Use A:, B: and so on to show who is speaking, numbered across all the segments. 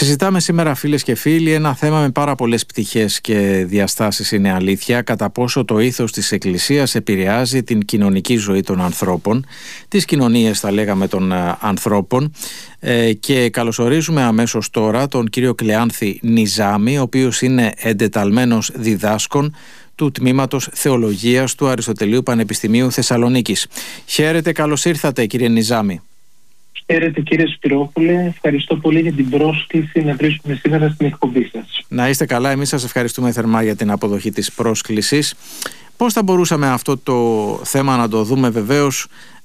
A: Συζητάμε σήμερα, φίλες και φίλοι, ένα θέμα με πάρα πολλές πτυχές και διαστάσεις, είναι αλήθεια, κατά πόσο το ήθος της Εκκλησίας επηρεάζει την κοινωνική ζωή των ανθρώπων, τις κοινωνίες θα λέγαμε των ανθρώπων, και καλωσορίζουμε αμέσως τώρα τον κύριο Κλεάνθη Νιζάμη, ο οποίος είναι εντεταλμένος διδάσκων του Τμήματος Θεολογίας του Αριστοτελείου Πανεπιστημίου Θεσσαλονίκης. Χαίρετε, καλώς ήρθατε κύριε Νιζάμη.
B: Χαίρετε κύριε Σπυρόπουλε, ευχαριστώ πολύ για την πρόσκληση να βρίσκουμε σήμερα στην εκπομπή σας.
A: Να είστε καλά, εμείς σας ευχαριστούμε θερμά για την αποδοχή της πρόσκλησης. Πώς θα μπορούσαμε αυτό το θέμα να το δούμε βεβαίως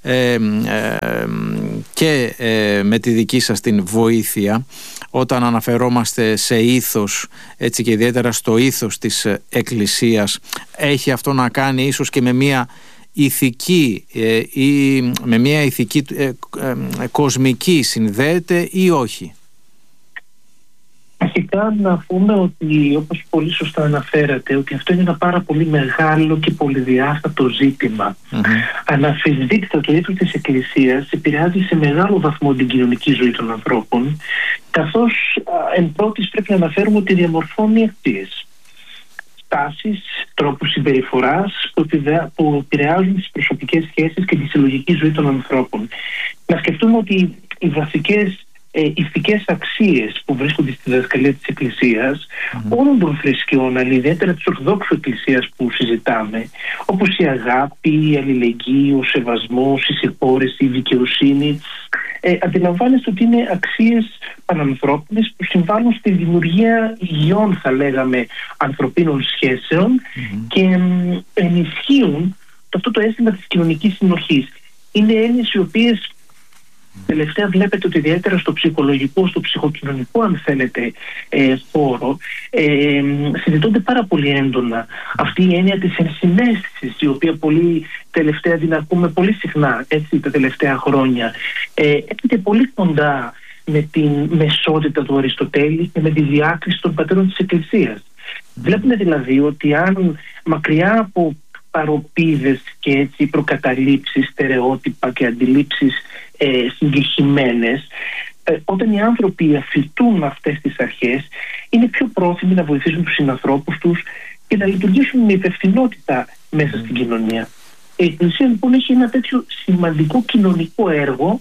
A: και με τη δική σας την βοήθεια, όταν αναφερόμαστε σε ήθος, έτσι και ιδιαίτερα στο ήθος της Εκκλησίας, έχει αυτό να κάνει ίσως και με μια ηθική ή με μια ηθική κοσμική, συνδέεται ή όχι?
B: Αρχικά να πούμε ότι, όπως πολύ σωστά αναφέρατε, ότι αυτό είναι ένα πάρα πολύ μεγάλο και πολυδιάστατο ζήτημα. Αναφυσβήτητα το ήθος της Εκκλησίας επηρεάζει σε μεγάλο βαθμό την κοινωνική ζωή των ανθρώπων, καθώς εν πρώτης πρέπει να αναφέρουμε ότι διαμορφώνει αξίες, τάσεις, τρόπους συμπεριφοράς που επηρεάζουν τις προσωπικές σχέσεις και τη συλλογική ζωή των ανθρώπων. Να σκεφτούμε ότι οι βασικές ηθικές αξίες που βρίσκονται στη διδασκαλία της Εκκλησίας, όλων των θρησκειών, αλλά ιδιαίτερα της Ορθοδόξου Εκκλησίας που συζητάμε, όπως η αγάπη, η αλληλεγγύη, ο σεβασμός, η συγχώρεση, η δικαιοσύνη, αντιλαμβάνεστε ότι είναι αξίες πανανθρώπινες που συμβάλλουν στη δημιουργία υγιών, θα λέγαμε, ανθρωπίνων σχέσεων και ενισχύουν αυτό το αίσθημα της κοινωνικής συνοχής. Είναι έννοιες οι οποίες τελευταία βλέπετε ότι ιδιαίτερα στο ψυχολογικό, στο ψυχοκοινωνικό, αν θέλετε, χώρο, συζητώνται πάρα πολύ έντονα. Αυτή η έννοια της ενσυναίσθησης, η οποία πολύ τελευταία την ακούμε πολύ συχνά, έτσι, τα τελευταία χρόνια, έρχεται πολύ κοντά με την μεσότητα του Αριστοτέλη και με τη διάκριση των πατέρων της Εκκλησίας. Βλέπουμε δηλαδή ότι αν μακριά από παροπίδες και έτσι προκαταλήψεις, στερεότυπα και αντιλήψεις συγκεκριμένες, όταν οι άνθρωποι αφιτούν αυτές τις αρχές, είναι πιο πρόθυμοι να βοηθήσουν τους συνανθρώπους τους και να λειτουργήσουν με υπευθυνότητα μέσα στην κοινωνία. Η Εκκλησία λοιπόν έχει ένα τέτοιο σημαντικό κοινωνικό έργο,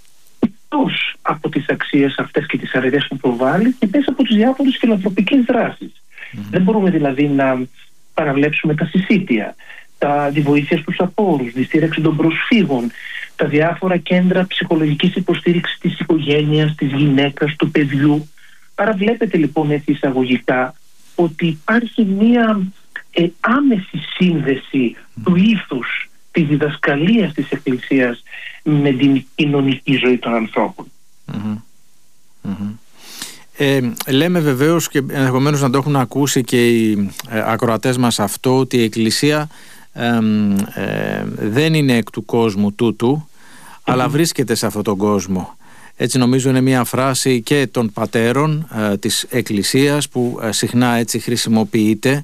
B: εκτός από τις αξίες αυτές και τις αρετές που προβάλλει και μέσα από τις διάφορες φιλανθρωπικές δράσεις. Δεν μπορούμε δηλαδή να παραβλέψουμε τα συσίτια, τη βοήθεια στους απόρους, τη στήριξη των προσφύγων, τα διάφορα κέντρα ψυχολογικής υποστήριξης της οικογένειας, της γυναίκας, του παιδιού. Άρα βλέπετε λοιπόν έτσι εισαγωγικά ότι υπάρχει μία άμεση σύνδεση του ήθους της διδασκαλίας της Εκκλησίας με την κοινωνική ζωή των ανθρώπων.
A: Λέμε βεβαίως, και ενδεχομένως να το έχουν ακούσει και οι ακροατές μας αυτό, ότι η Εκκλησία δεν είναι εκ του κόσμου τούτου, αλλά βρίσκεται σε αυτόν τον κόσμο. Έτσι νομίζω είναι μια φράση και των πατέρων της Εκκλησίας που συχνά έτσι χρησιμοποιείται.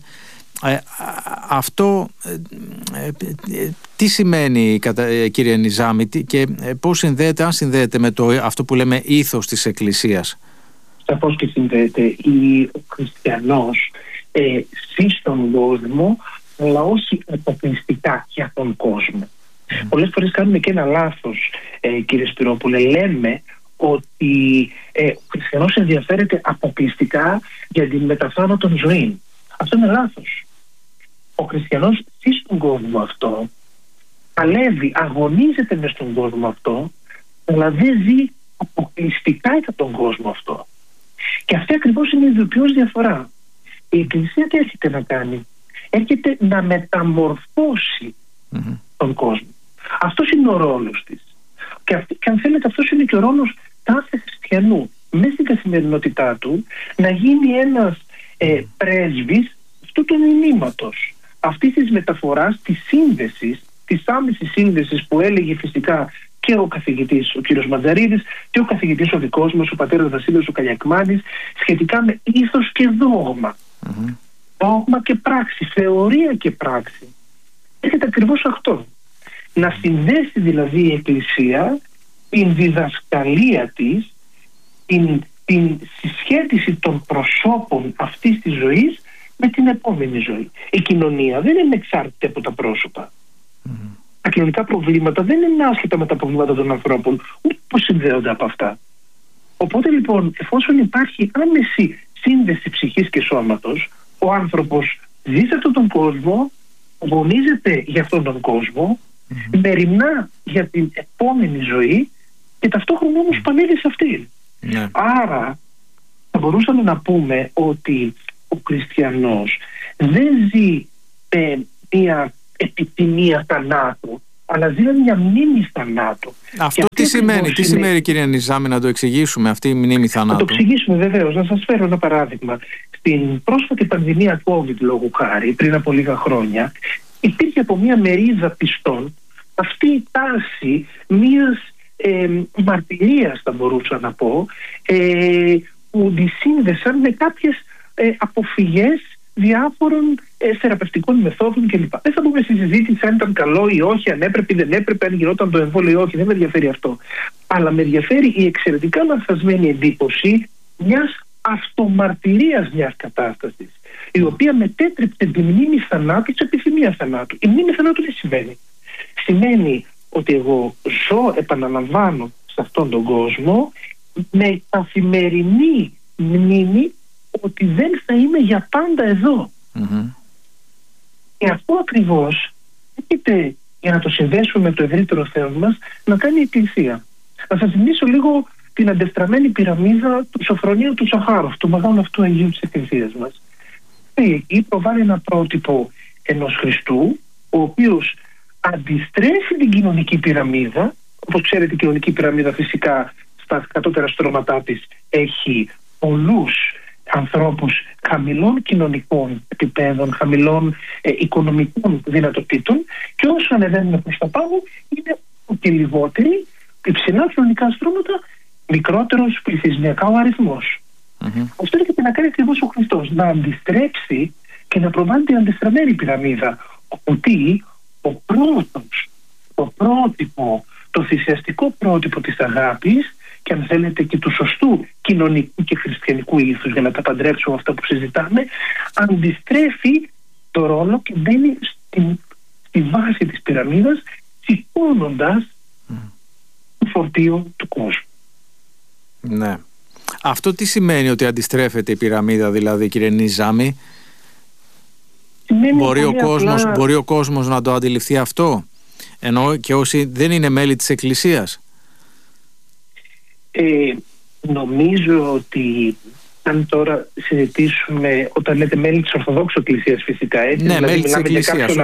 A: Αυτό τι σημαίνει, κύριε Νιζάμη, και πώς συνδέεται, αν συνδέεται με αυτό που λέμε ήθος της Εκκλησίας?
B: Σαφώς και συνδέεται. Ο χριστιανός ζει στον κόσμο, αλλά όχι αποκλειστικά για τον κόσμο. Πολλές φορές κάνουμε και ένα λάθος, κύριε Σπυρόπουλε. Λέμε ότι ο χριστιανός ενδιαφέρεται αποκλειστικά για την μεταθάνατον ζωή. Αυτό είναι λάθος. Ο χριστιανός ζει στον κόσμο αυτό, παλεύει, αγωνίζεται μες στον κόσμο αυτό, αλλά δεν ζει αποκλειστικά για τον κόσμο αυτό. Και αυτή ακριβώς είναι η ειδοποιώς διαφορά. Η Εκκλησία τι έρχεται να κάνει? Έρχεται να μεταμορφώσει τον κόσμο. Αυτός είναι ο ρόλος της. Και αν θέλετε, αυτός είναι και ο ρόλος κάθε χριστιανού μέσα στην καθημερινότητά του, να γίνει ένας πρέσβης αυτού του μηνύματος, αυτής της μεταφοράς, της σύνδεσης, της άμεσης σύνδεσης που έλεγε φυσικά και ο καθηγητής ο κύριος Μαντζαρίδης και ο καθηγητής ο δικός μας, ο πατέρας Βασίλειος ο Καλιακμάνης, σχετικά με ήθος και δόγμα. Δόγμα και πράξη, θεωρία και πράξη. Έρχεται ακριβώς αυτό. Να συνδέσει δηλαδή η Εκκλησία την διδασκαλία της, την την συσχέτιση των προσώπων αυτής της ζωής με την επόμενη ζωή. Η κοινωνία δεν είναι εξάρτητη από τα πρόσωπα. Τα κοινωνικά προβλήματα δεν είναι άσχετα με τα προβλήματα των ανθρώπων, ούτε που συνδέονται από αυτά. Οπότε λοιπόν, εφόσον υπάρχει άμεση σύνδεση ψυχής και σώματος, ο άνθρωπος ζει σε αυτόν τον κόσμο, αγωνίζεται για αυτόν τον κόσμο, μεριμνά για την επόμενη ζωή και ταυτόχρονα όμως πανέλει σε αυτήν. Άρα θα μπορούσαμε να πούμε ότι ο χριστιανός δεν ζει μια επιθυμία θανάτου, αλλά ζει μια μνήμη θανάτου.
A: Αυτό τι σημαίνει, τι σημαίνει, κύριε Νιζάμη, να το εξηγήσουμε αυτή η μνήμη θανάτου?
B: Να το εξηγήσουμε βεβαίως. Να σας φέρω ένα παράδειγμα. Στην πρόσφατη πανδημία COVID, λόγου χάρη, πριν από λίγα χρόνια, υπήρχε από μια μερίδα πιστών αυτή η τάση μιας μαρτυρίας, θα μπορούσα να πω, που τη σύνδεσαν με κάποιες αποφυγές διάφορων θεραπευτικών μεθόδων κλπ. Δεν θα πούμε στη συζήτηση αν ήταν καλό ή όχι, αν έπρεπε ή δεν έπρεπε, αν γινόταν το εμβόλιο ή όχι, δεν με ενδιαφέρει αυτό. Αλλά με ενδιαφέρει η εξαιρετικά λανθασμένη εντύπωση μιας αυτομαρτυρίας μιας κατάστασης, η οποία μετέτρεψε τη μνήμη θανάτου σε επιθυμία θανάτου. Η μνήμη θανάτου τι σημαίνει? Σημαίνει ότι εγώ ζω, επαναλαμβάνω, σε αυτόν τον κόσμο με καθημερινή μνήμη ότι δεν θα είμαι για πάντα εδώ. Και αυτό ακριβώς έρχεται, για να το συνδέσουμε με το ευρύτερο θέμα μας, να κάνει η Εκκλησία. Να σας θυμίσω λίγο την αντεστραμμένη πυραμίδα του Σοφρονίου του Ζαχάροφ, του μεγάλου αυτού Αγίου της Εκκλησίας μας. Εκεί προβάλλει ένα πρότυπο ενός Χριστού, ο οποίος αντιστρέφει την κοινωνική πυραμίδα. Όπως ξέρετε, η κοινωνική πυραμίδα φυσικά στα κατώτερα στρώματά της έχει πολλούς ανθρώπους χαμηλών κοινωνικών επιπέδων, χαμηλών οικονομικών δυνατοτήτων, και όσο ανεβαίνουμε προς τα πάνω είναι και λιγότεροι, υψηλά κοινωνικά στρώματα, μικρότερος πληθυσμιακά ο αριθμός. Αυτό έρχεται να κάνει ακριβώς ο Χριστός, να αντιστρέψει και να προβάλλει την αντιστραμμένη πυραμίδα, ότι το πρότυπο, το θυσιαστικό πρότυπο της αγάπης, και αν θέλετε και του σωστού κοινωνικού και χριστιανικού ήθους, για να τα παντρέψουμε αυτά που συζητάμε, αντιστρέφει το ρόλο και μπαίνει στη βάση της πυραμίδας, σηκώνοντας το φορτίο του κόσμου.
A: Ναι. Αυτό τι σημαίνει ότι αντιστρέφεται η πυραμίδα, δηλαδή, κύριε Νιζάμη? Μπορεί ο κόσμος να το αντιληφθεί αυτό, ενώ και όσοι δεν είναι μέλη της Εκκλησίας?
B: Νομίζω ότι αν τώρα συζητήσουμε, όταν λέτε μέλη της Ορθοδόξου Εκκλησίας, φυσικά, έτσι,
A: ναι,
B: δηλαδή
A: μέλη της Εκκλησίας,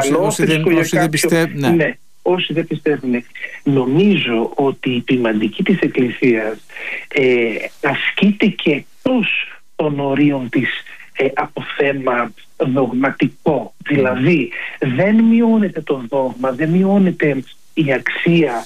B: όσοι δεν πιστεύουν, νομίζω ότι η ποιμαντική της Εκκλησίας ασκείται και εκτός των ορίων της από θέμα δογματικό. Δηλαδή δεν μειώνεται το δόγμα, δεν μειώνεται η αξία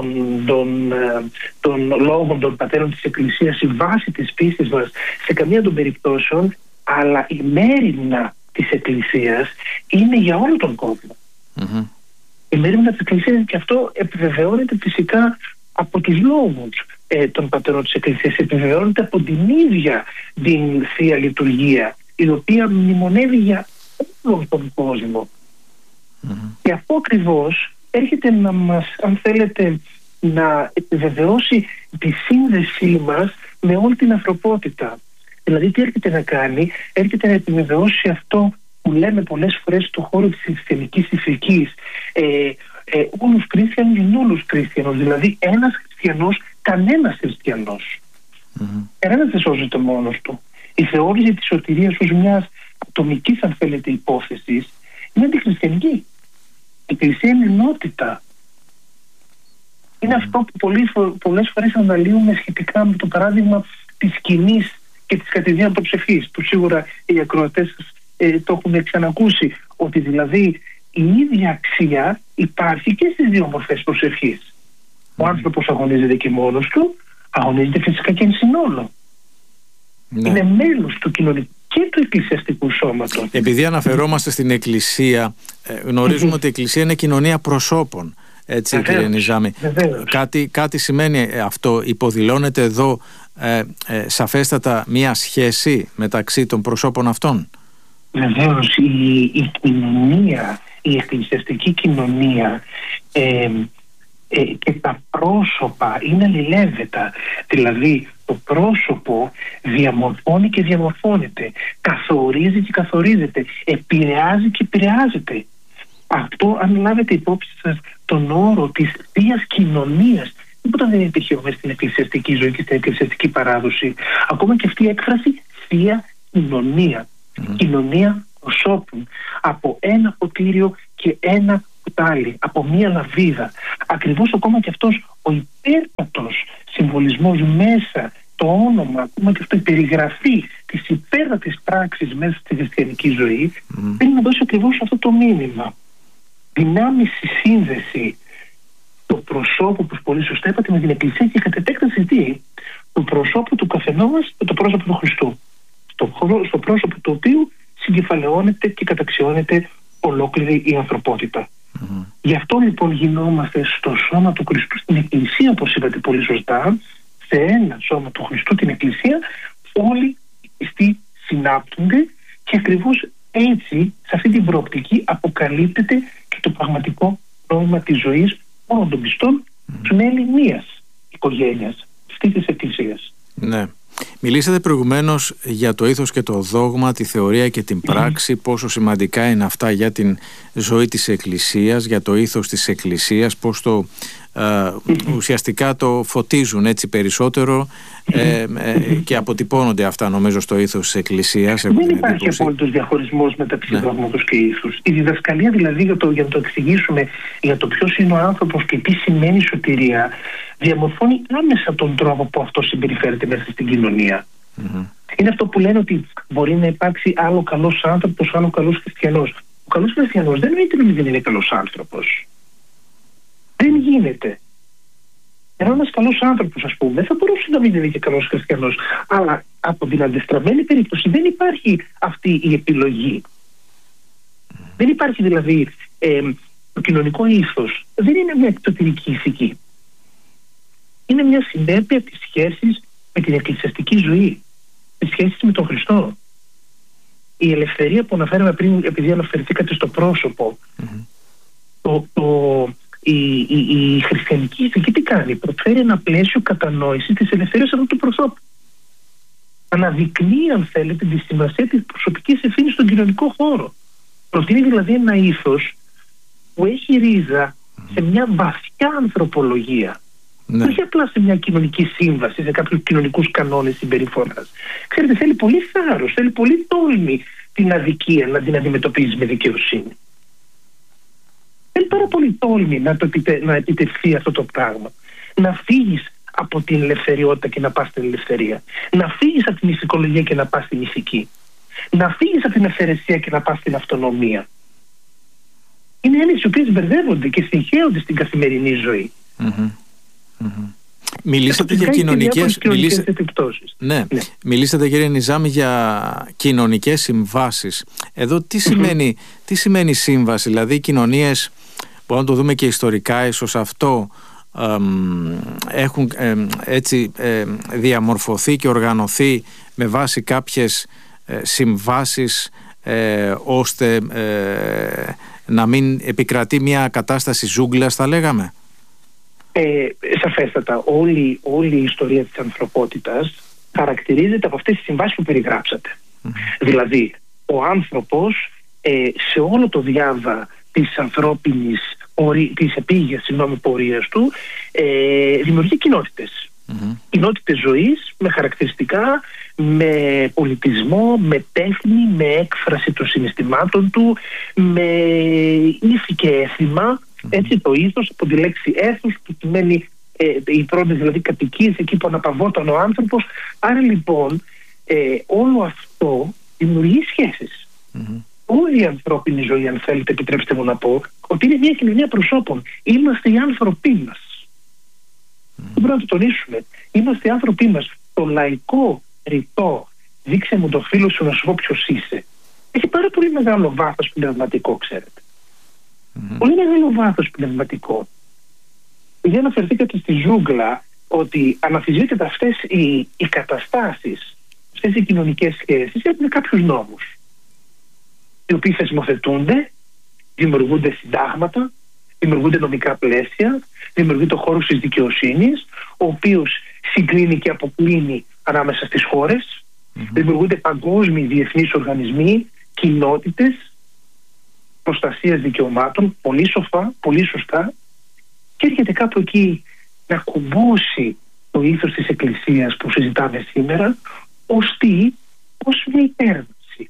B: των λόγων των πατέρων της Εκκλησίας, η βάση της πίστης μας σε καμία των περιπτώσεων, αλλά η μέριμνα της Εκκλησίας είναι για όλο τον κόσμο. Η μέριμνα της Εκκλησίας, και αυτό επιβεβαιώνεται φυσικά από τους λόγους των πατέρων της Εκκλησίας, επιβεβαιώνεται από την ίδια την Θεία Λειτουργία, η οποία μνημονεύει για όλον τον κόσμο. Και αυτό ακριβώς έρχεται να μας, αν θέλετε, να επιβεβαιώσει τη σύνδεσή μας με όλη την ανθρωπότητα. Δηλαδή τι έρχεται να κάνει? Έρχεται να επιβεβαιώσει αυτό που λέμε πολλές φορές στον χώρο της χριστιανικής ηθικής, όλους χριστιανούς είναι όλους χριστιανούς. Δηλαδή ένας χριστιανός, κανένας χριστιανός. Κανένας δεν σώζεται μόνος του. Η θεώρηση της σωτηρίας ως μιας ατομικής, αν θέλετε, υπόθεσης είναι αντιχριστιανική. Η Εκκλησία είναι ενότητα. Είναι αυτό που πολλές φορές αναλύουμε σχετικά με το παράδειγμα της σκηνής και της κατηδίαν προσευχής, που σίγουρα οι ακροατές το έχουν ξανακούσει, ότι δηλαδή η ίδια αξία υπάρχει και στις δύο μορφές προσευχής. Ο άνθρωπος αγωνίζεται και μόνος του, αγωνίζεται φυσικά και εν συνόλο. Είναι μέλος του κοινωνικού και του εκκλησιαστικού σώματος.
A: Επειδή αναφερόμαστε στην Εκκλησία, γνωρίζουμε ότι η Εκκλησία είναι κοινωνία προσώπων. Έτσι, κύριε Νιζάμη, κάτι σημαίνει αυτό? Υποδηλώνεται εδώ σαφέστατα μια σχέση μεταξύ των προσώπων αυτών?
B: Βεβαίως, η κοινωνία, η εκκλησιαστική κοινωνία και τα πρόσωπα είναι αλληλένδετα. Δηλαδή το πρόσωπο διαμορφώνει και διαμορφώνεται, καθορίζει και καθορίζεται, επηρεάζει και επηρεάζεται. Αυτό, αν λάβετε υπόψη σας τον όρο της θείας κοινωνίας, τίποτα δεν είναι τυχαίο μέσα στην εκκλησιαστική ζωή και στην εκκλησιαστική παράδοση. Ακόμα και αυτή η έκφραση θεία κοινωνία. Κοινωνία προσώπων από ένα ποτήριο και ένα κουτάλι, από μία λαβίδα. Ακριβώς ακόμα και αυτός ο υπέρτατος συμβολισμός μέσα, το όνομα, ακόμα και αυτό η περιγραφή της υπέρτατης πράξης μέσα στη χριστιανική ζωή, θέλει να δώσει ακριβώς αυτό το μήνυμα. Δυνάμει στη σύνδεση το προσώπου, όπως πολύ σωστά είπατε, με την Εκκλησία και κατ' επέκταση το προσώπου του καθενός με το πρόσωπο του Χριστού. Στο πρόσωπο του οποίου συγκεφαλαιώνεται και καταξιώνεται ολόκληρη η ανθρωπότητα. Γι' αυτό λοιπόν γινόμαστε στο σώμα του Χριστού στην Εκκλησία, όπως είπατε πολύ σωστά, σε ένα σώμα του Χριστού, την Εκκλησία, όλοι οι πιστοί συνάπτονται και ακριβώς έτσι, σε αυτή την προοπτική, αποκαλύπτεται και το πραγματικό νόημα της ζωής όλων των πιστών του μέλη μίας οικογένειας, αυτής της Εκκλησίας.
A: Ναι. Μιλήσατε προηγουμένως για το ήθος και το δόγμα, τη θεωρία και την πράξη, πόσο σημαντικά είναι αυτά για την ζωή της Εκκλησίας, για το ήθος της Εκκλησίας, πώς το ουσιαστικά το φωτίζουν έτσι περισσότερο και αποτυπώνονται αυτά νομίζω στο ήθος της Εκκλησίας.
B: Δεν υπάρχει απόλυτος διαχωρισμός μεταξύ δόγματος και ήθους. Η διδασκαλία δηλαδή, για να το εξηγήσουμε, για το ποιος είναι ο άνθρωπος και τι σημαίνει σωτηρία, διαμορφώνει άμεσα τον τρόπο που αυτό συμπεριφέρεται μέσα στην κοινωνία. Είναι αυτό που λένε ότι μπορεί να υπάρξει άλλο καλός άνθρωπος, άλλο καλός χριστιανός. Ο καλός χριστιανός δεν είναι ότι δεν είναι καλός άνθρωπος. Δεν γίνεται. Ενώ ένας καλός άνθρωπος, ας πούμε, θα μπορούσε να μην είναι και καλός χριστιανός. Αλλά από την αντιστραμμένη περίπτωση δεν υπάρχει αυτή η επιλογή. Δεν υπάρχει δηλαδή το κοινωνικό ήθος. Δεν είναι μια εξωτερική ηθική. Είναι μια συνέπεια της σχέσης με την εκκλησιαστική ζωή, της σχέσης με τον Χριστό. Η ελευθερία που αναφέραμε πριν, επειδή αναφερθήκατε στο πρόσωπο, η χριστιανική ηθική τι κάνει? Προφέρει ένα πλαίσιο κατανόηση της ελευθερίας αυτού του προσώπου. Αναδεικνύει, αν θέλετε, τη σημασία της προσωπικής ευθύνης στον κοινωνικό χώρο. Προτείνει δηλαδή ένα ήθος που έχει ρίζα σε μια βαθιά ανθρωπολογία. Ναι. Όχι απλά σε μια κοινωνική σύμβαση, σε κάποιους κοινωνικούς κανόνες συμπεριφοράς. Ξέρετε, θέλει πολύ θάρρος, θέλει πολύ τόλμη την αδικία να την αντιμετωπίζει με δικαιοσύνη. Θέλει πάρα πολύ τόλμη να επιτευχθεί αυτό το πράγμα. Να φύγεις από την ελευθεριότητα και να πας στην ελευθερία. Να φύγεις από την ηθικολογία και να πας στην ηθική. Να φύγεις από την ευθερεσία και να πας στην αυτονομία. Είναι έννοιες οι οποίες μπερδεύονται και συγχέονται στην καθημερινή ζωή.
A: Μιλήσατε για κοινωνικές επιπτώσεις. Ναι. Μιλήσατε, κύριε Νιζάμη, για κοινωνικές συμβάσεις. Εδώ τι σημαίνει σύμβαση? Δηλαδή οι κοινωνίες, μπορούμε να το δούμε και ιστορικά, ίσως αυτό έχουν έτσι διαμορφωθεί και οργανωθεί με βάση κάποιες συμβάσεις ώστε να μην επικρατεί μια κατάσταση ζούγκλας, θα λέγαμε.
B: Σαφέστατα, όλη η ιστορία της ανθρωπότητας χαρακτηρίζεται από αυτές τις συμβάσεις που περιγράψατε. Δηλαδή, ο άνθρωπος σε όλο το διάβα της ανθρώπινης, της επίγειας πορείας του, δημιουργεί κοινότητες. Κοινότητες ζωής με χαρακτηριστικά, με πολιτισμό, με τέχνη, με έκφραση των συναισθημάτων του, με ήθη και έθιμα. Έτσι, το ήθος, από τη λέξη έθος, που σημαίνει οι πρώτες δηλαδή κατοικίες, εκεί που αναπαυόταν ο άνθρωπος. Άρα λοιπόν όλο αυτό δημιουργεί σχέσεις. Όλη η ανθρώπινη ζωή, αν θέλετε, επιτρέψτε μου να πω, ότι είναι μια κοινωνία προσώπων. Είμαστε οι άνθρωποι μας. Δεν πρέπει να το τονίσουμε. Είμαστε οι άνθρωποι μας. Το λαϊκό ρητό «δείξε μου το φίλο σου να σου πω ποιος είσαι» έχει πάρα πολύ μεγάλο βάθος πνευματικό, ξέρετε. Πολύ μεγάλο βάθος πνευματικό. Επειδή αναφερθήκατε στη ζούγκλα, ότι αναμφισβήτητα αυτές οι καταστάσεις, αυτές οι κοινωνικές σχέσεις έχουν κάποιους νόμους, οι οποίοι θεσμοθετούνται, δημιουργούνται συντάγματα, δημιουργούνται νομικά πλαίσια, δημιουργείται ο χώρος της δικαιοσύνης, ο οποίος συγκλίνει και αποκλίνει ανάμεσα στις χώρες, δημιουργούνται παγκόσμιοι διεθνείς οργανισμοί, κοινότητες προστασίας δικαιωμάτων, πολύ σοφά, πολύ σωστά, και έρχεται κάπου εκεί να κουμπώσει το ήθος της Εκκλησίας που συζητάμε σήμερα ως μια υπέρβαση,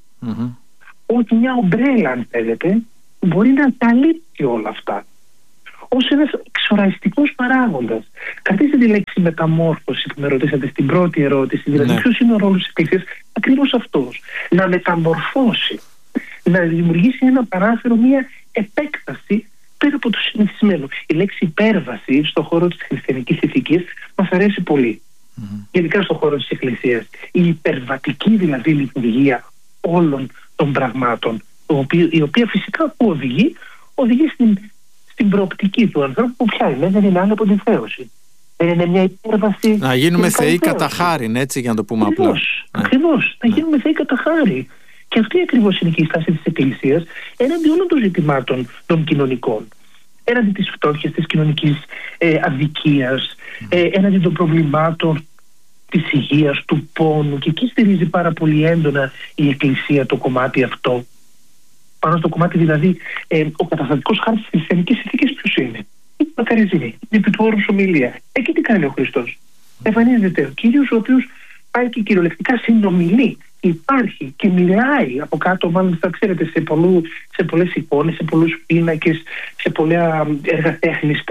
B: ως μια ομπρέλα, αν θέλετε, που μπορεί να καλύπτει όλα αυτά, ως ένας εξοραϊστικός παράγοντας. Κρατήστε τη λέξη μεταμόρφωση που με ρωτήσατε στην πρώτη ερώτηση, δηλαδή ποιος είναι ο ρόλος της Εκκλησίας, ακριβώς αυτός, να μεταμορφώσει, να δημιουργήσει ένα παράθυρο, μια επέκταση πέρα από το συνηθισμένο. Η λέξη υπέρβαση στον χώρο της χριστιανικής ηθικής μας αρέσει πολύ. Γενικά στον χώρο της Εκκλησίας. Η υπερβατική δηλαδή λειτουργία όλων των πραγμάτων, η οποία φυσικά που οδηγεί στην προοπτική του ανθρώπου, που ποια είναι, δεν είναι άλλο από την θέωση. Δεν είναι μια υπέρβαση.
A: Να γίνουμε θεοί κατά χάριν, έτσι, για να το πούμε απλά.
B: Ακριβώς. Να γίνουμε θεοί κατά χάριν. Και αυτή ακριβώς είναι και η στάση της Εκκλησίας έναντι όλων των ζητημάτων των κοινωνικών. Έναντι της φτώχειας, της κοινωνικής αδικίας, έναντι των προβλημάτων της υγείας, του πόνου. Και εκεί στηρίζει πάρα πολύ έντονα η Εκκλησία το κομμάτι αυτό. Πάνω στο κομμάτι δηλαδή, ο καταστατικός χάρτης της χριστιανικής ηθικής ποιος είναι? Η Μακαριζή, η επί του όρους ομιλία. Εκεί τι κάνει ο Χριστός? Εμφανίζεται ο Κύριος, ο οποίος πάει και κυριολεκτικά συνομιλεί, υπάρχει και μιλάει από κάτω, μάλλον θα ξέρετε, σε πολλές εικόνες, σε πολλούς πίνακες, σε πολλά έργα τέχνης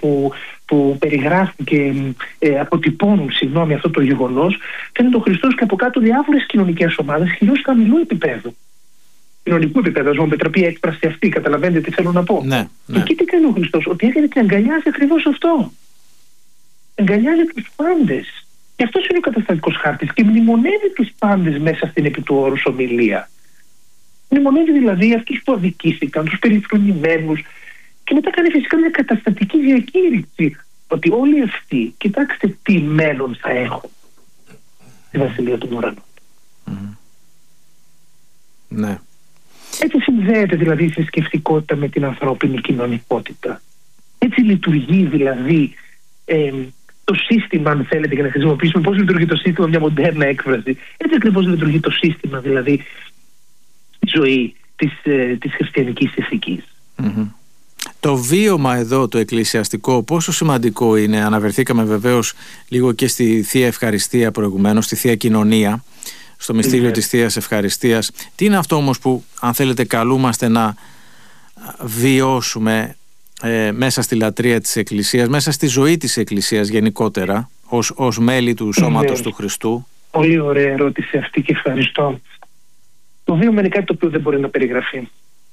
B: που περιγράφουν και αποτυπώνουν αυτό το γεγονός. Φαίνεται ο Χριστός και από κάτω διάφορες κοινωνικές ομάδες, κυρίως χαμηλού επίπεδου. Κοινωνικού επίπεδου, ας μου επιτραπεί η έκφραση αυτή, καταλαβαίνετε τι θέλω να πω.
A: Ναι.
B: Εκεί τι κάνει ο Χριστός? Ότι έρχεται και αγκαλιάζει ακριβώς αυτό. Αγκαλιάζει τους πάντες. Και αυτός είναι ο καταστατικός χάρτης και μνημονεύει τους πάντες μέσα στην επί του όρους ομιλία. Μνημονεύει δηλαδή αυτούς που αδικήθηκαν, τους περιφρονημένους, και μετά κάνει φυσικά μια καταστατική διακήρυξη ότι όλοι αυτοί, κοιτάξτε τι μέλλον θα έχουν στη Βασιλεία των Ουρανών.
A: Ναι.
B: Έτσι συνδέεται δηλαδή η θρησκευτικότητα με την ανθρώπινη κοινωνικότητα. Έτσι λειτουργεί δηλαδή το σύστημα, αν θέλετε, για να χρησιμοποιήσουμε πώς λειτουργεί το σύστημα, μια μοντέρνα έκφραση. Έτσι ακριβώς λειτουργεί το σύστημα δηλαδή στη ζωή της χριστιανικής ηθικής.
A: Το βίωμα εδώ το εκκλησιαστικό πόσο σημαντικό είναι? Αναβερθήκαμε βεβαίως λίγο και στη Θεία Ευχαριστία προηγουμένως, στη Θεία Κοινωνία, στο μυστήριο της Θείας Ευχαριστίας. Τι είναι αυτό όμως που, αν θέλετε, καλούμαστε να βιώσουμε μέσα στη λατρεία της Εκκλησίας, μέσα στη ζωή της Εκκλησίας γενικότερα, ως μέλη του σώματος του Χριστού?
B: Πολύ ωραία ερώτηση αυτή και ευχαριστώ. Το βίωμα είναι κάτι το οποίο δεν μπορεί να περιγραφεί.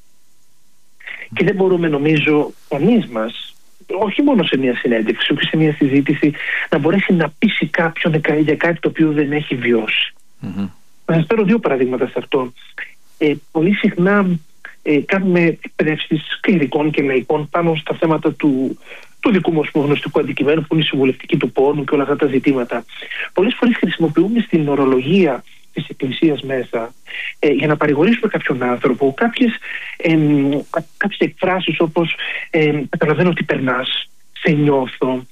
B: Και δεν μπορούμε, νομίζω, κανείς μας, όχι μόνο σε μια συνέντευξη, όχι σε μια συζήτηση, να μπορέσει να πείσει κάποιον για κάτι το οποίο δεν έχει βιώσει. Να σας φέρω δύο παραδείγματα σε αυτό. Πολύ συχνά κάνουμε εκπαιδεύσεις κληρικών και λαϊκών πάνω στα θέματα του δικού μας γνωστικού αντικειμένου, που είναι η συμβουλευτική του πόνου και όλα αυτά τα ζητήματα. Πολλές φορές χρησιμοποιούμε στην ορολογία της Εκκλησίας μέσα για να παρηγορήσουμε κάποιον άνθρωπο κάποιες εκφράσεις όπως καταλαβαίνω ότι περνάς, σε νιώθω,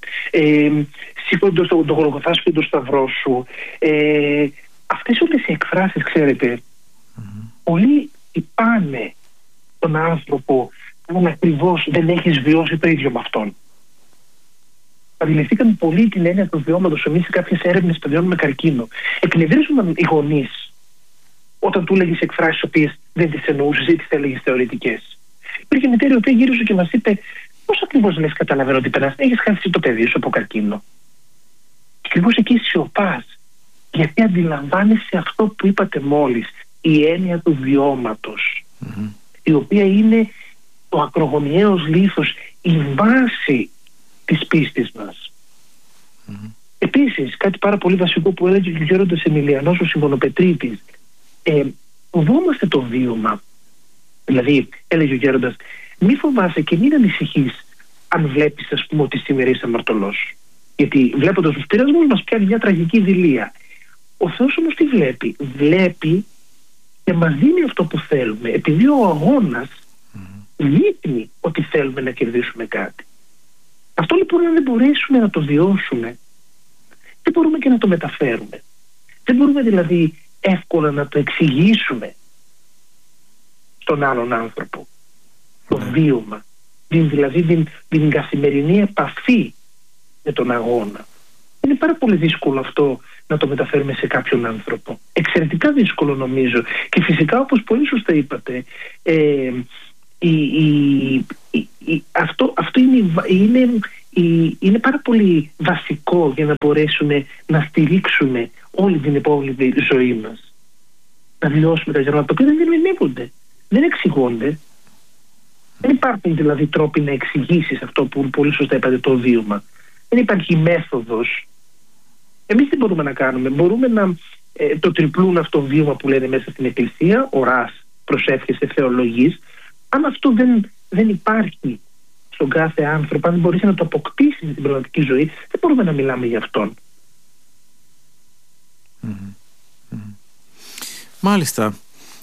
B: σήκω το Γολγοθά σου και το σταυρό σου. Αυτές όλες οι εκφράσεις, ξέρετε, πολλοί υπάνε τον άνθρωπο αν ακριβώς δεν έχεις βιώσει το ίδιο με αυτόν. Αντιληφθήκαμε πολύ την έννοια του βιώματος εμείς σε κάποιες έρευνες παιδιών με καρκίνο. Εκνευρίζονταν οι γονείς όταν του έλεγες εκφράσεις τις οποίες δεν τις εννοούσες ή τις έλεγες θεωρητικές. Υπήρχε μητέρα η οποία γύρισε και μας είπε: πώς ακριβώς λες, καταλαβαίνω ότι περνάς? Έχεις χάσει το παιδί σου από καρκίνο. Και ακριβώς εκεί σιωπάς, γιατί αντιλαμβάνεσαι αυτό που είπατε μόλις, η έννοια του βιώματος, η οποία είναι το ακρογωνιαίος λίθος, η βάση της πίστης μας. Επίσης, κάτι πάρα πολύ βασικό που έλεγε ο γέροντας Εμιλιανός, ο Σιμωνοπετρίτης, φοβόμαστε το βίωμα. Δηλαδή, έλεγε ο γέροντας, μη φοβάσαι και μην ανησυχείς αν βλέπεις, ας πούμε, ότι σήμερα είσαι αμαρτωλός. Γιατί βλέποντας τους πειρασμούς μας πιάνει μια τραγική δειλία. Ο Θεός όμως τι βλέπει? Βλέπει και μας δίνει αυτό που θέλουμε, επειδή ο αγώνας δείχνει ότι θέλουμε να κερδίσουμε κάτι. Αυτό λοιπόν, αν δεν μπορέσουμε να το βιώσουμε, δεν μπορούμε και να το μεταφέρουμε. Δεν μπορούμε δηλαδή εύκολα να το εξηγήσουμε στον άλλον άνθρωπο. Το βίωμα, δηλαδή την καθημερινή επαφή με τον αγώνα. Είναι πάρα πολύ δύσκολο αυτό να το μεταφέρουμε σε κάποιον άνθρωπο. Εξαιρετικά δύσκολο νομίζω. Και φυσικά, όπως πολύ σωστά είπατε, αυτό είναι πάρα πολύ βασικό για να μπορέσουμε να στηρίξουμε όλη την υπόλοιπη ζωή μας. Να βιώσουμε τα γεγονότα, τα οποία δεν ερμηνεύονται, δεν εξηγώνται. Δεν υπάρχουν δηλαδή τρόποι να εξηγήσεις αυτό που πολύ σωστά είπατε, το βίωμα. Δεν υπάρχει μέθοδος. Εμείς τι μπορούμε να κάνουμε? Μπορούμε να το τριπλούν αυτό βίωμα που λένε μέσα στην Εκκλησία, οράς, προσεύχεσαι, θεολογείς. Αν αυτό δεν υπάρχει στον κάθε άνθρωπο, αν δεν μπορείς να το αποκτήσεις με την πραγματική ζωή, δεν μπορούμε να μιλάμε για αυτόν.
A: Μάλιστα.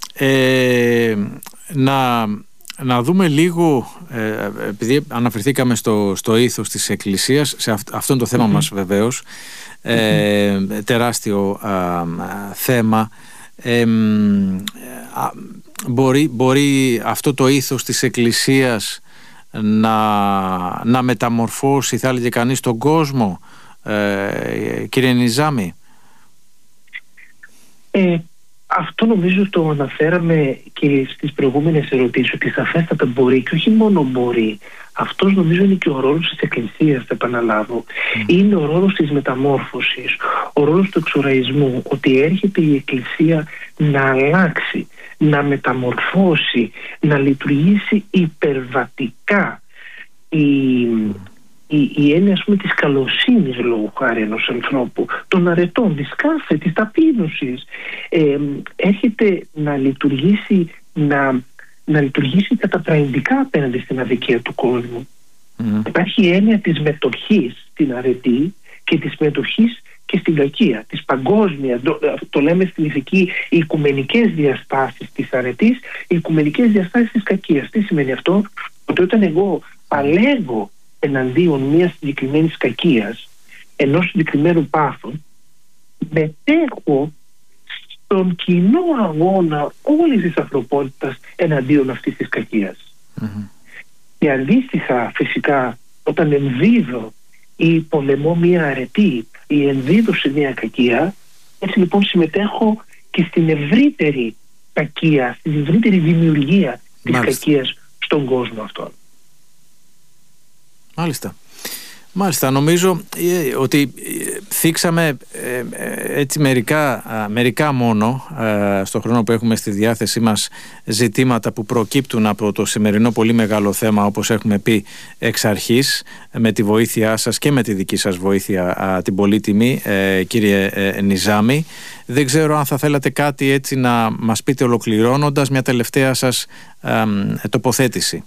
A: Να δούμε λίγο, επειδή αναφερθήκαμε στο ήθος της Εκκλησίας, σε αυτό το θέμα μας βεβαίως, τεράστιο θέμα. Μπορεί αυτό το ήθος της Εκκλησίας να μεταμορφώσει, θα έλεγε κανείς, τον κόσμο, κύριε Νιζάμη?
B: Αυτό νομίζω το αναφέραμε και στις προηγούμενες ερωτήσεις, ότι σαφέστατα μπορεί, και όχι μόνο μπορεί. Αυτός νομίζω είναι και ο ρόλος της Εκκλησίας, θα επαναλάβω. Είναι ο ρόλος της μεταμόρφωσης, ο ρόλος του εξοραϊσμού, ότι έρχεται η Εκκλησία να αλλάξει, να μεταμορφώσει, να λειτουργήσει υπερβατικά. Η έννοια, ας πούμε, της καλοσύνης λόγου χάρη ενός ανθρώπου, των αρετών, της κάθε, της ταπείνωσης, έρχεται να λειτουργήσει, να λειτουργήσει καταπραγητικά απέναντι στην αδικία του κόσμου. Υπάρχει η έννοια της μετοχής στην αρετή και της μετοχής και στην κακία, της παγκόσμιας, το λέμε στην ηθική, οι οικουμενικές διαστάσεις της αρετής, οι οικουμενικές διαστάσεις της κακίας. Τι σημαίνει αυτό? Ότι όταν εγώ παλεύω εναντίον μιας συγκεκριμένης κακίας, ενός συγκεκριμένου πάθους, μετέχω στον κοινό αγώνα όλης της ανθρωπότητας εναντίον αυτής της κακίας. Και αντίστοιχα, φυσικά, όταν ενδίδω ή πολεμώ μια αρετή ή ενδίδω σε μια κακία, έτσι λοιπόν συμμετέχω και στην ευρύτερη κακία, στην ευρύτερη δημιουργία της κακίας στον κόσμο αυτόν.
A: Μάλιστα, νομίζω ότι θίξαμε έτσι μερικά μόνο στο χρόνο που έχουμε στη διάθεσή μας ζητήματα που προκύπτουν από το σημερινό πολύ μεγάλο θέμα, όπως έχουμε πει εξ αρχής, με τη βοήθειά σας και με τη δική σας βοήθεια την πολύτιμη, κύριε Νιζάμη. Δεν ξέρω αν θα θέλατε κάτι έτσι να μας πείτε ολοκληρώνοντας, μια τελευταία σας τοποθέτηση.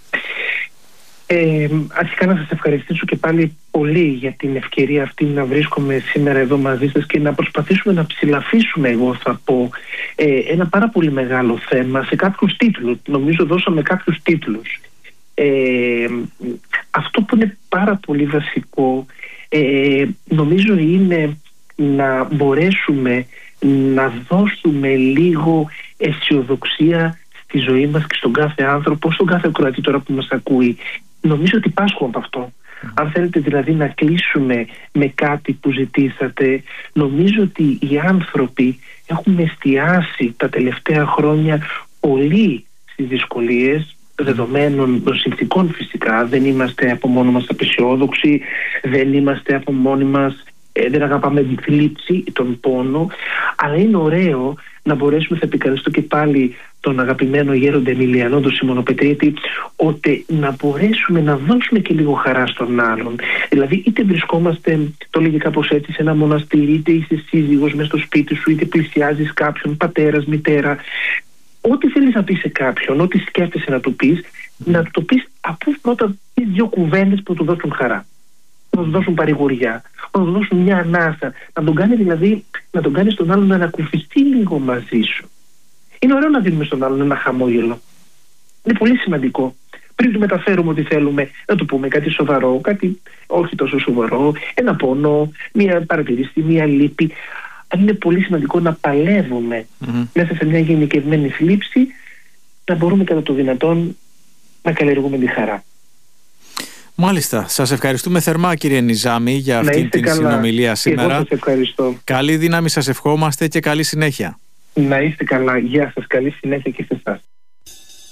B: Αρχικά να σας ευχαριστήσω και πάλι πολύ για την ευκαιρία αυτή να βρίσκομαι σήμερα εδώ μαζί σας και να προσπαθήσουμε να ψηλαφίσουμε, εγώ θα πω, ένα πάρα πολύ μεγάλο θέμα σε κάποιους τίτλους. Νομίζω δώσαμε κάποιους τίτλους. Αυτό που είναι πάρα πολύ βασικό, νομίζω, είναι να μπορέσουμε να δώσουμε λίγο αισιοδοξία στη ζωή μας και στον κάθε άνθρωπο, στον κάθε ακροατή τώρα που μας ακούει. Νομίζω ότι πάσχω από αυτό. Αν θέλετε δηλαδή να κλείσουμε με κάτι που ζητήσατε, νομίζω ότι οι άνθρωποι έχουμε εστιάσει τα τελευταία χρόνια πολύ στις δυσκολίες, δεδομένων των συνθηκών φυσικά. Δεν είμαστε από μόνοι μας απεσιόδοξοι, δεν είμαστε από μόνοι μας, δεν αγαπάμε τη θλίψη, τον πόνο, αλλά είναι ωραίο να μπορέσουμε, θα επικαλεστώ και πάλι τον αγαπημένο γέροντα Εμιλιανό, τον Σιμωνοπετρίτη, ότι να μπορέσουμε να δώσουμε και λίγο χαρά στον άλλον. Δηλαδή, είτε βρισκόμαστε, το λέγει κάπως έτσι, σε ένα μοναστήρι, είτε είσαι σύζυγος μες στο σπίτι σου, είτε πλησιάζεις κάποιον, πατέρας, μητέρα. Ό,τι θέλεις να πεις σε κάποιον, ό,τι σκέφτεσαι να του πεις, να το πεις αφού πρώτα πεις δύο κουβέντες που του δώσουν χαρά. να του δώσουν παρηγοριά, να του δώσουν μια ανάσα, να τον κάνει δηλαδή, να τον κάνει τον άλλον να ανακουφιστεί λίγο μαζί σου. Είναι ωραίο να δίνουμε στον άλλον ένα χαμόγελο. Είναι πολύ σημαντικό. Πριν του μεταφέρουμε ότι θέλουμε, να του πούμε κάτι σοβαρό, κάτι όχι τόσο σοβαρό, ένα πόνο, μια παρατηρήση, μια λύπη. Αν είναι πολύ σημαντικό να παλεύουμε μέσα σε μια γενικευμένη θλίψη, να μπορούμε κατά το δυνατόν να καλλιεργούμε τη χαρά.
A: Μάλιστα. Σας ευχαριστούμε θερμά, κύριε Νιζάμη, για αυτή την συνομιλία σήμερα.
B: Εγώ σας ευχαριστώ.
A: Καλή δύναμη σας ευχόμαστε και καλή συνέχεια.
B: Να είστε καλά. Γεια σας. Καλή συνέχεια και σε εσάς.